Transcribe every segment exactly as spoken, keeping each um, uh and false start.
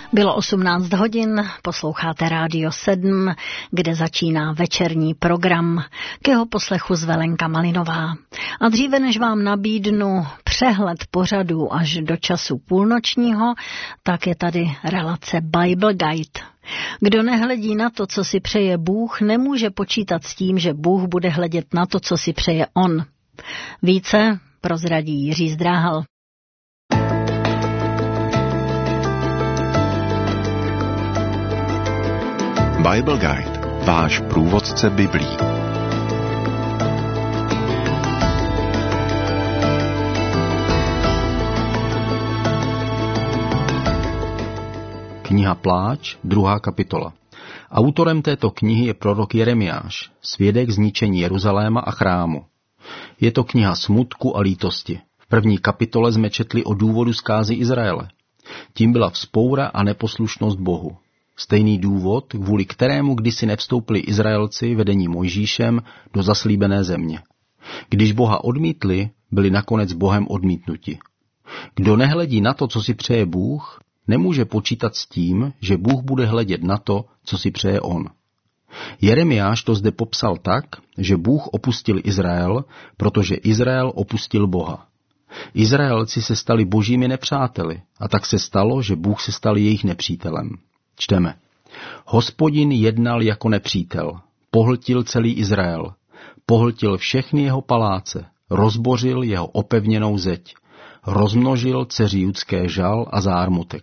Bylo osmnáct hodin, posloucháte Rádio sedm, kde začíná večerní program. K jeho poslechu Zvelenka Malinová. A dříve než vám nabídnu přehled pořadu až do času půlnočního, tak je tady relace Bible Guide. Kdo nehledí na to, co si přeje Bůh, nemůže počítat s tím, že Bůh bude hledět na to, co si přeje on. Více prozradí Jiří Zdráhal. Bible Guide, váš průvodce Biblí. Kniha Pláč, druhá kapitola. Autorem této knihy je prorok Jeremiáš, svědek zničení Jeruzaléma a chrámu. Je to kniha smutku a lítosti. V první kapitole jsme četli o důvodu zkázy Izraele. Tím byla vzpoura a neposlušnost Bohu. Stejný důvod, kvůli kterému kdysi nevstoupili Izraelci vedení Mojžíšem do zaslíbené země. Když Boha odmítli, byli nakonec Bohem odmítnuti. Kdo nehledí na to, co si přeje Bůh, nemůže počítat s tím, že Bůh bude hledět na to, co si přeje on. Jeremiáš to zde popsal tak, že Bůh opustil Izrael, protože Izrael opustil Boha. Izraelci se stali božími nepřáteli a tak se stalo, že Bůh se stal jejich nepřítelem. Čteme. Hospodin jednal jako nepřítel, pohltil celý Izrael, pohltil všechny jeho paláce, rozbořil jeho opevněnou zeď, rozmnožil dceři judské žal a zármutek.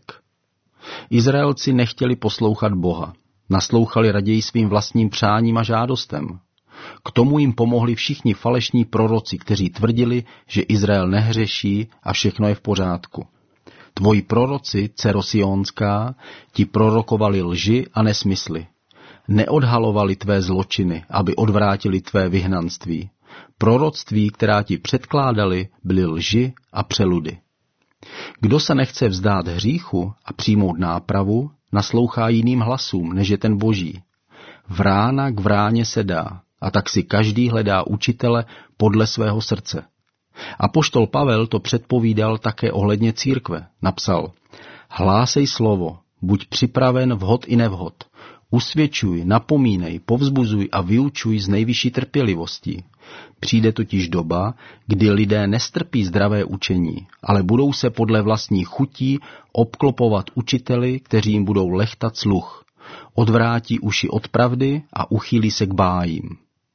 Izraelci nechtěli poslouchat Boha, naslouchali raději svým vlastním přáním a žádostem. K tomu jim pomohli všichni falešní proroci, kteří tvrdili, že Izrael nehřeší a všechno je v pořádku. Tvoji proroci, dcero Sionská, ti prorokovali lži a nesmysly. Neodhalovali tvé zločiny, aby odvrátili tvé vyhnanství. Proroctví, která ti předkládali, byly lži a přeludy. Kdo se nechce vzdát hříchu a přijmout nápravu, naslouchá jiným hlasům, než je ten boží. Vrána k vráně se dá, a tak si každý hledá učitele podle svého srdce. Apoštol Pavel to předpovídal také ohledně církve. Napsal, hlásej slovo, buď připraven vhod i nevhod. Usvědčuj, napomínej, povzbuzuj a vyučuj z nejvyšší trpělivostí. Přijde totiž doba, kdy lidé nestrpí zdravé učení, ale budou se podle vlastních chutí obklopovat učiteli, kteří jim budou lehtat sluch. Odvrátí uši od pravdy a uchýlí se k bájím.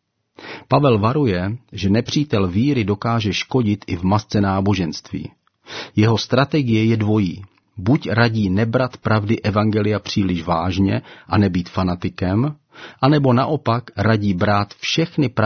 Pavel varuje, že nepřítel víry dokáže škodit i v masce náboženství. Jeho strategie je dvojí. Buď radí nebrat pravdy evangelia příliš vážně a nebýt fanatikem, anebo naopak radí brát všechny pravdy